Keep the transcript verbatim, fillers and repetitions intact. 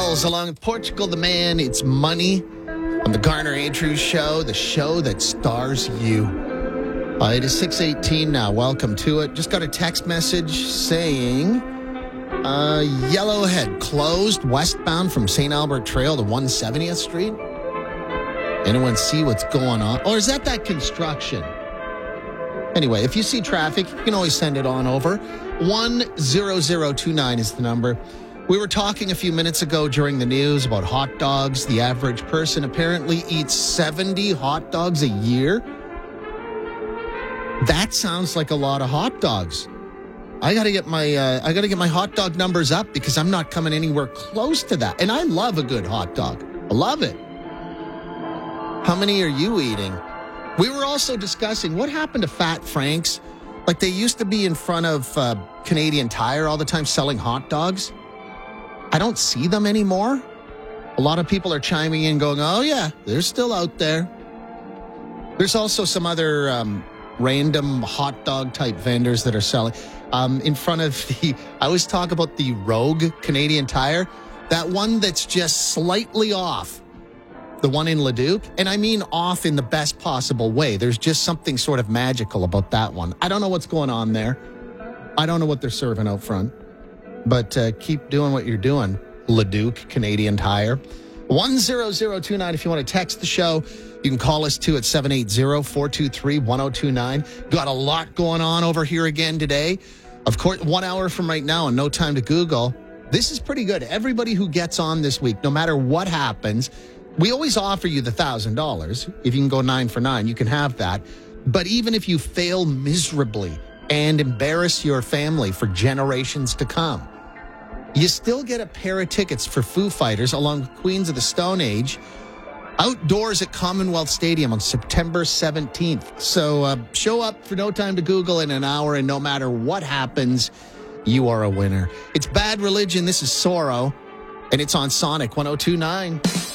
Mills along with Portugal the Man. It's Money on the Garner Andrews Show, the show that stars you. Uh, it is six eighteen now. Welcome to it. Just got a text message saying uh, Yellowhead closed westbound from Saint Albert Trail to one hundred seventieth Street. Anyone see what's going on? Or is that that construction? Anyway, if you see traffic, you can always send it on over. one zero zero two nine is the number. We were talking a few minutes ago during the news about hot dogs. The average person apparently eats seventy hot dogs a year. That sounds like a lot of hot dogs. I got to get my uh, I got to get my hot dog numbers up because I'm not coming anywhere close to that. And I love a good hot dog. I love it. How many are you eating? We were also discussing what happened to Fat Frank's. Like they used to be in front of uh, Canadian Tire all the time selling hot dogs. I don't see them anymore. A lot of people are chiming in going, oh yeah, they're still out there. There's also some other um, random hot dog type vendors that are selling. Um, in front of the, I always talk about the Rogue Canadian Tire. That one that's just slightly off. The one in Leduc. And I mean off in the best possible way. There's just something sort of magical about that one. I don't know what's going on there. I don't know what they're serving out front. But uh, keep doing what you're doing, Leduc Canadian Tire. one zero zero two nine if you want to text the show. You can call us too at seven eight zero, four two three, one zero two nine. Got a lot going on over here again today. Of course, one hour from right now and no time to Google. This is pretty good. Everybody who gets on this week, no matter what happens, we always offer you the one thousand dollars. If you can go nine for nine, you can have that. But even if you fail miserably and embarrass your family for generations to come, you still get a pair of tickets for Foo Fighters along with Queens of the Stone Age outdoors at Commonwealth Stadium on September seventeenth. So uh, show up for No Time to Google in an hour, and no matter what happens, you are a winner. It's Bad Religion. This is Sorrow, and it's on Sonic one oh two nine.